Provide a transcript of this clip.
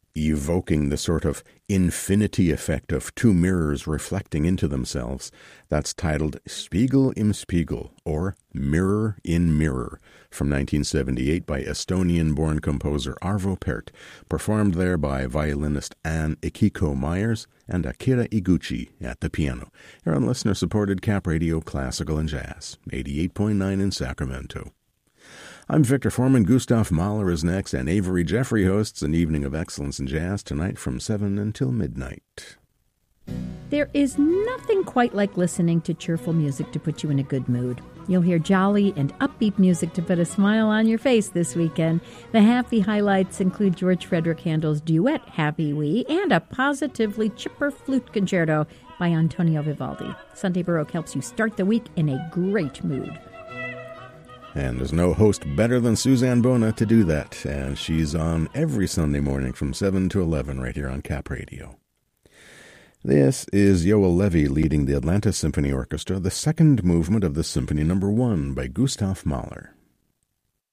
evoking the sort of infinity effect of two mirrors reflecting into themselves. That's titled Spiegel im Spiegel, or Mirror in Mirror, from 1978 by Estonian-born composer Arvo Pärt, performed there by violinist Anne Ikiko Myers and Akira Iguchi at the piano. Here on listener-supported Cap Radio Classical and Jazz, 88.9 in Sacramento. I'm Victor Foreman. Gustav Mahler is next, and Avery Jeffrey hosts an evening of excellence in jazz tonight from 7 until midnight. There is nothing quite like listening to cheerful music to put you in a good mood. You'll hear jolly and upbeat music to put a smile on your face this weekend. The happy highlights include George Frederick Handel's duet, Happy Wee, and a positively chipper flute concerto by Antonio Vivaldi. Sunday Baroque helps you start the week in a great mood. And there's no host better than Suzanne Bona to do that, and she's on every Sunday morning from 7 to 11 right here on Cap Radio. This is Yoel Levy leading the Atlanta Symphony Orchestra, the second movement of the Symphony No. 1 by Gustav Mahler.